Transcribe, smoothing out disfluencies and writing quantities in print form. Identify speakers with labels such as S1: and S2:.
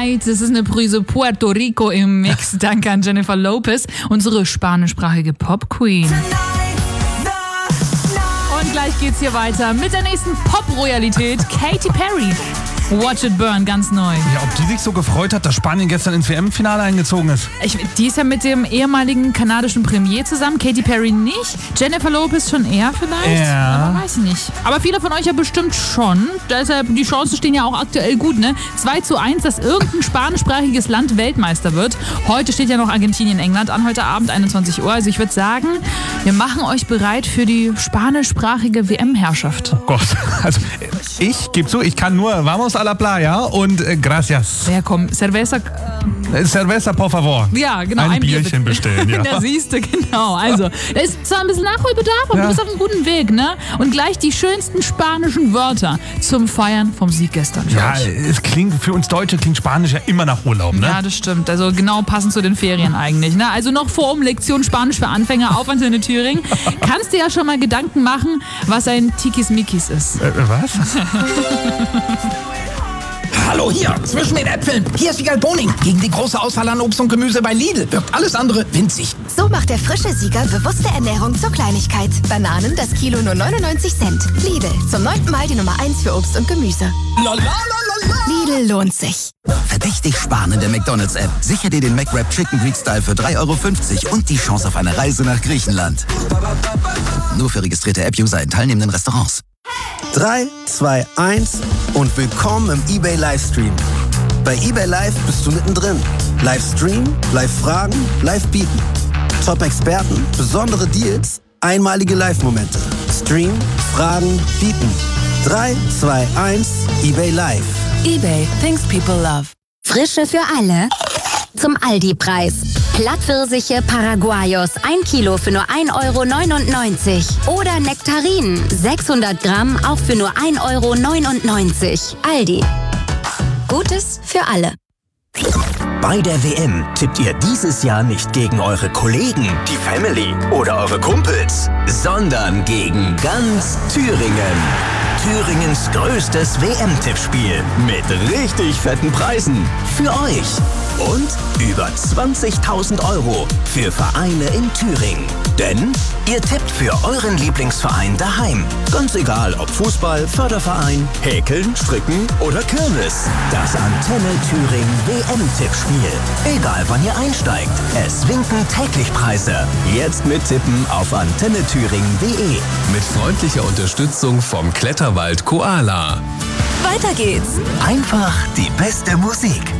S1: Tonight. Das ist eine Prise Puerto Rico im Mix. Danke an Jennifer Lopez, unsere spanischsprachige Pop-Queen. Und gleich geht's hier weiter mit der nächsten Pop-Royalität, Katy Perry. Watch It Burn, ganz neu.
S2: Ja, ob die sich so gefreut hat, dass Spanien gestern ins WM-Finale eingezogen ist.
S1: Die ist ja mit dem ehemaligen kanadischen Premier zusammen, Katy Perry nicht. Jennifer Lopez schon eher vielleicht?
S2: Ja.
S1: Aber weiß ich nicht. Aber viele von euch ja bestimmt schon. Deshalb, die Chancen stehen ja auch aktuell gut, ne? 2:1, dass irgendein spanischsprachiges Land Weltmeister wird. Heute steht ja noch Argentinien, England an, heute Abend 21 Uhr. Also ich würde sagen, wir machen euch bereit für die spanischsprachige WM-Herrschaft.
S2: Oh Gott, also ich gebe zu, ich kann nur Vamos a la playa und gracias.
S1: Ja, komm, Cerveza.
S2: Cerveza, por favor.
S1: Ja, genau.
S2: Ein Bierchen bestellen, ja.
S1: Da siehst du, genau. Also, da ist zwar ein bisschen Nachholbedarf, aber
S2: Ja.
S1: du bist auf einem guten Weg, ne? Und gleich die schönsten spanischen Wörter zum Feiern vom Sieg gestern. für
S2: Ja,
S1: euch.
S2: es klingt, für uns Deutsche klingt Spanisch ja immer nach Urlaub, ne?
S1: Ja, das stimmt. Also genau passend zu den Ferien eigentlich. Ne? Also noch vor Lektion Spanisch für Anfänger auf Antenne Thüringen. Kannst dir ja schon mal Gedanken machen, was ein Tikis-Mikis ist.
S2: Was?
S3: Hallo hier, zwischen den Äpfeln. Hier ist Wiegald Boning. Gegen die große Auswahl an Obst und Gemüse bei Lidl wirkt alles andere winzig.
S4: So macht der frische Sieger bewusste Ernährung zur Kleinigkeit. Bananen, das Kilo nur 99 Cent. Lidl, zum 9. Mal die Nummer 1 für Obst und Gemüse. Lidl lohnt sich.
S5: Verdächtig sparen in der McDonald's-App. Sicher dir den McWrap Chicken Greek Style für 3,50 € und die Chance auf eine Reise nach Griechenland. Nur für registrierte App-User in teilnehmenden Restaurants.
S6: 3, 2, 1 und willkommen im eBay Livestream. Bei eBay Live bist du mittendrin. Livestream, Live-Fragen, Live-Bieten. Top-Experten, besondere Deals, einmalige Live-Momente. Stream, Fragen, Bieten. 3, 2, 1, eBay Live.
S7: eBay, things people love.
S4: Frische für alle. Zum Aldi-Preis. Plattpfirsiche Paraguayos, 1 Kilo für nur 1,99 € Oder Nektarinen, 600 Gramm, auch für nur 1,99 €. Aldi. Gutes für alle.
S8: Bei der WM tippt ihr dieses Jahr nicht gegen eure Kollegen, die Family oder eure Kumpels, sondern gegen ganz Thüringen. Thüringens größtes WM-Tippspiel mit richtig fetten Preisen für euch. Und über 20.000 € für Vereine in Thüringen. Denn ihr tippt für euren Lieblingsverein daheim. Ganz egal ob Fußball, Förderverein, Häkeln, Stricken oder Kirmes. Das Antenne Thüringen WM-Tippspiel. Egal wann ihr einsteigt, es winken täglich Preise. Jetzt mittippen auf antennethüringen.de.
S9: Mit freundlicher Unterstützung vom Kletterwald Koala.
S7: Weiter geht's.
S8: Einfach die beste Musik.